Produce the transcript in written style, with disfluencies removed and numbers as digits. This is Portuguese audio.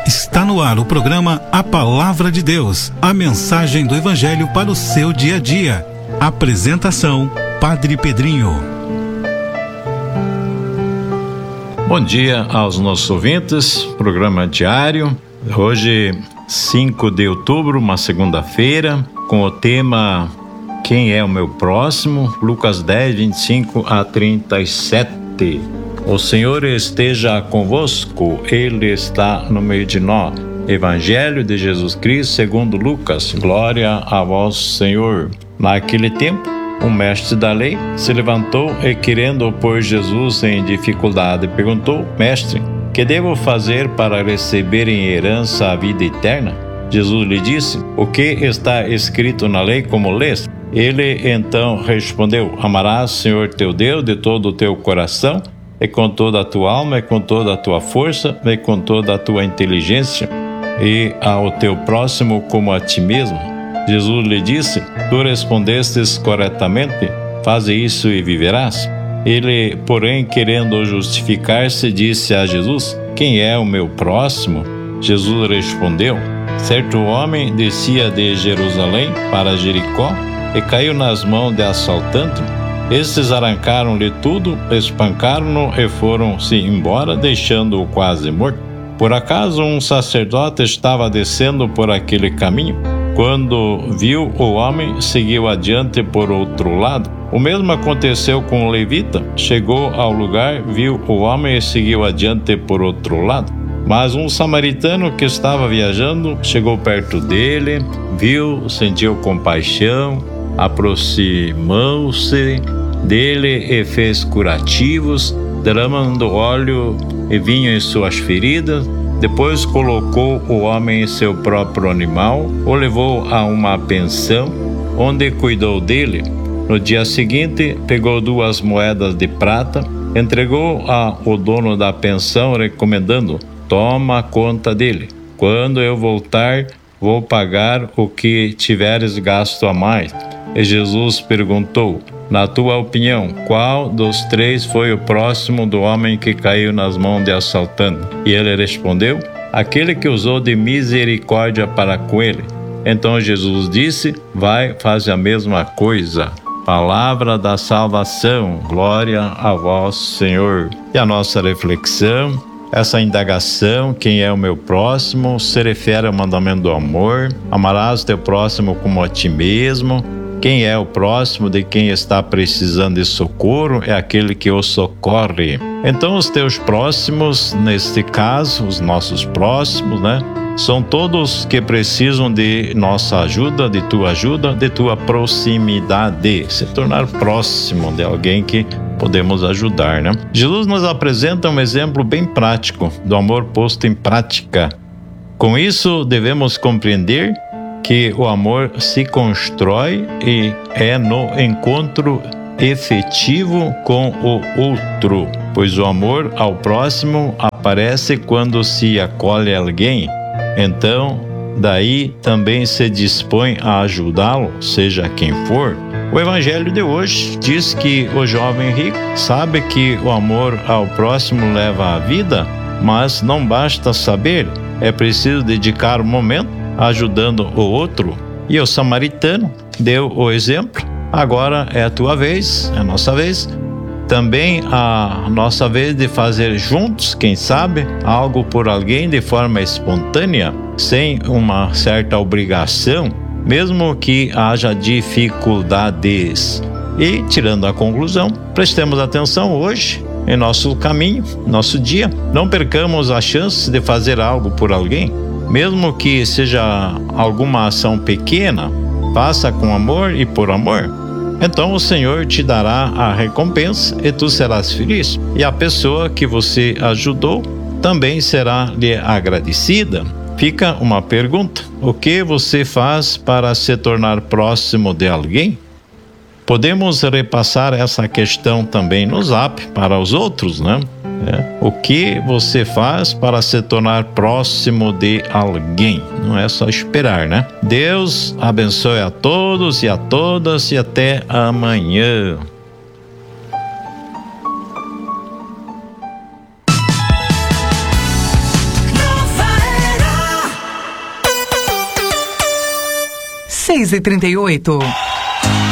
Está no ar o programa A Palavra de Deus, a mensagem do Evangelho para o seu dia a dia. Apresentação, Padre Pedrinho. Bom dia aos nossos ouvintes, programa diário. Hoje, 5 de outubro, uma segunda-feira, com o tema Quem é o meu próximo? Lucas 10, 25 a 37. O Senhor esteja convosco, Ele está no meio de nós. Evangelho de Jesus Cristo segundo Lucas. Glória a vós, Senhor. Naquele tempo, um mestre da lei se levantou e, querendo pôr Jesus em dificuldade, perguntou: Mestre, que devo fazer para receber em herança a vida eterna? Jesus lhe disse: O que está escrito na lei, como lês? Ele então respondeu: Amarás o Senhor teu Deus de todo o teu coração, e com toda a tua alma, e com toda a tua força, e com toda a tua inteligência, e ao teu próximo como a ti mesmo. Jesus lhe disse: Tu respondestes corretamente, faze isso e viverás. Ele, porém, querendo justificar-se, disse a Jesus: Quem é o meu próximo? Jesus respondeu: Certo homem descia de Jerusalém para Jericó e caiu nas mãos de assaltantes. Estes arrancaram-lhe tudo, espancaram-no e foram-se embora, deixando-o quase morto. Por acaso um sacerdote estava descendo por aquele caminho. Quando viu o homem, seguiu adiante por outro lado. O mesmo aconteceu com o levita. Chegou ao lugar, viu o homem e seguiu adiante por outro lado. Mas um samaritano que estava viajando chegou perto dele, viu, sentiu compaixão, aproximou-se dele e fez curativos, derramando óleo e vinho em suas feridas. Depois colocou o homem em seu próprio animal, o levou a uma pensão, onde cuidou dele. No dia seguinte, pegou 2 moedas de prata, entregou ao dono da pensão, recomendando: Toma conta dele. Quando eu voltar, vou pagar o que tiveres gasto a mais. E Jesus perguntou: Na tua opinião, qual dos 3 foi o próximo do homem que caiu nas mãos de assaltante? E ele respondeu: Aquele que usou de misericórdia para com ele. Então Jesus disse: Vai, faz a mesma coisa. Palavra da salvação. Glória a vós, Senhor. E a nossa reflexão, essa indagação, quem é o meu próximo, se refere ao mandamento do amor. Amarás teu próximo como a ti mesmo. Quem é o próximo de quem está precisando de socorro é aquele que o socorre. Então, os teus próximos, neste caso, os nossos próximos, são todos que precisam de nossa ajuda, de tua proximidade. Se tornar próximo de alguém que podemos ajudar, Jesus nos apresenta um exemplo bem prático do amor posto em prática. Com isso, devemos compreender que o amor se constrói e é no encontro efetivo com o outro, pois o amor ao próximo aparece quando se acolhe alguém. Então, daí também se dispõe a ajudá-lo, seja quem for. O Evangelho de hoje diz que o jovem rico sabe que o amor ao próximo leva à vida, mas não basta saber, é preciso dedicar um momento ajudando o outro. E o samaritano deu o exemplo. Agora é a tua vez, é a nossa vez. Também a nossa vez de fazer juntos, quem sabe, algo por alguém de forma espontânea, sem uma certa obrigação, mesmo que haja dificuldades. E, tirando a conclusão, prestemos atenção hoje em nosso caminho, nosso dia. Não percamos a chance de fazer algo por alguém, mesmo que seja alguma ação pequena. Faça com amor e por amor. Então o Senhor te dará a recompensa e tu serás feliz. E a pessoa que você ajudou também será lhe agradecida. Fica uma pergunta: o que você faz para se tornar próximo de alguém? Podemos repassar essa questão também no Zap para os outros, O que você faz para se tornar próximo de alguém? Não é só esperar, Deus abençoe a todos e a todas e até amanhã. Nova Era. 6h38.